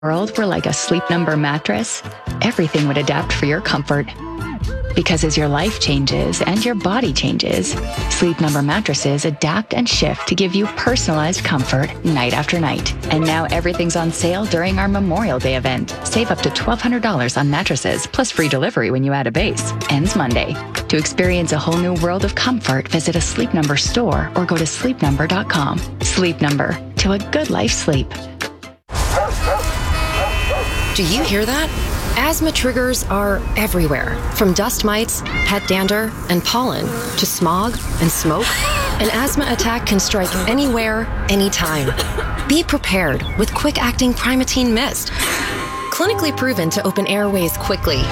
world were like a Sleep Number mattress, everything would adapt for your comfort. Because as your life changes and your body changes, Sleep Number mattresses adapt and shift to give you personalized comfort night after night. And now everything's on sale during our Memorial Day event. Save up to $1,200 on mattresses, plus free delivery when you add a base. Ends Monday. To experience a whole new world of comfort, visit a Sleep Number store or go to sleepnumber.com. Sleep Number. To a good life sleep. Do you hear that? Asthma triggers are everywhere, from dust mites, pet dander, and pollen, to smog and smoke. An asthma attack can strike anywhere, anytime. Be prepared with quick-acting Primatene Mist. Clinically proven to open airways quickly.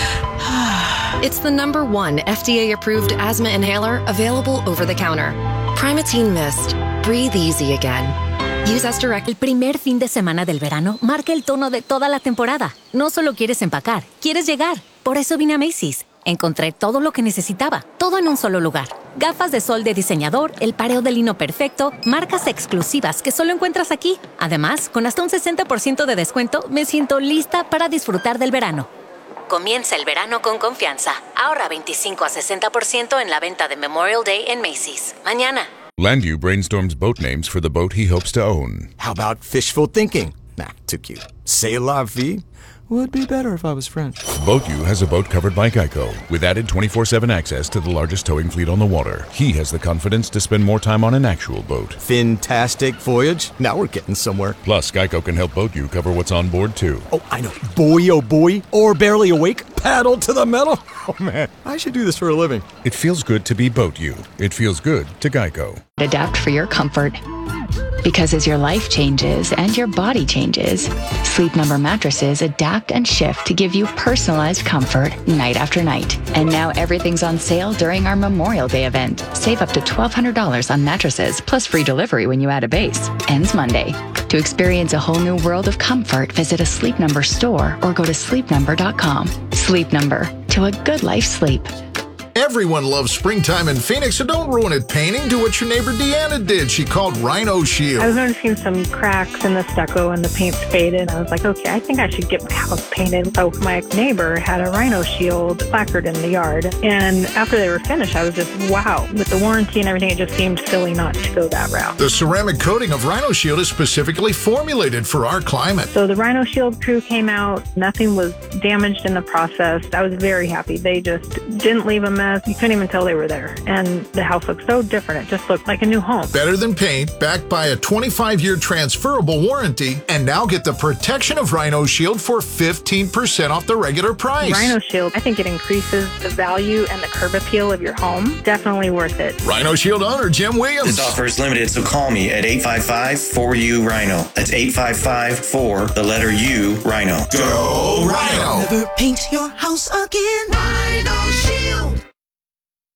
It's the #1 FDA-approved asthma inhaler available over the counter. Primatene Mist. Breathe easy again. Use as directed. El primer fin de semana del verano marca el tono de toda la temporada. No solo quieres empacar, quieres llegar. Por eso vine a Macy's. Encontré todo lo que necesitaba, todo en un solo lugar. Gafas de sol de diseñador, el pareo de lino perfecto, marcas exclusivas que solo encuentras aquí. Además, con hasta un 60% de descuento, me siento lista para disfrutar del verano. Comienza el verano con confianza. Ahorra 25 a 60% en la venta de Memorial Day en Macy's. Mañana. Landu brainstorms boat names for the boat he hopes to own. How about fishful thinking? Nah, too cute. C'est la vie? Would be better if I was French. BoatU has a boat covered by Geico, with added 24/7 access to the largest towing fleet on the water. He has the confidence to spend more time on an actual boat. Fantastic voyage. Now we're getting somewhere. Plus, Geico can help BoatU cover what's on board, too. Oh, I know. Boy, oh boy. Or barely awake. Paddle to the metal. Oh, man. I should do this for a living. It feels good to be BoatU. It feels good to Geico. Adapt for your comfort. Because as your life changes and your body changes, Sleep Number mattresses adapt and shift to give you personalized comfort night after night. And now everything's on sale during our Memorial Day event. Save up to $1,200 on mattresses, plus free delivery when you add a base. Ends Monday. To experience a whole new world of comfort, visit a Sleep Number store or go to sleepnumber.com. Sleep Number. To a good life sleep. Everyone loves springtime in Phoenix, so don't ruin it painting. Do what your neighbor Deanna did. She called Rhino Shield. I was noticing some cracks in the stucco and the paint's faded. I was like, okay, I think I should get my house painted. So my neighbor had a Rhino Shield placard in the yard. And after they were finished, I was just, wow. With the warranty and everything, it just seemed silly not to go that route. The ceramic coating of Rhino Shield is specifically formulated for our climate. So the Rhino Shield crew came out. Nothing was damaged in the process. I was very happy. They just didn't leave a mess. You couldn't even tell they were there. And the house looked so different. It just looked like a new home. Better than paint, backed by a 25-year transferable warranty. And now get the protection of Rhino Shield for 15% off the regular price. Rhino Shield, I think it increases the value and the curb appeal of your home. Definitely worth it. Rhino Shield owner Jim Williams. This offer is limited, so call me at 855-4U-RHINO. That's 855-4, the letter U, Rhino. Go Rhino! Never paint your house again.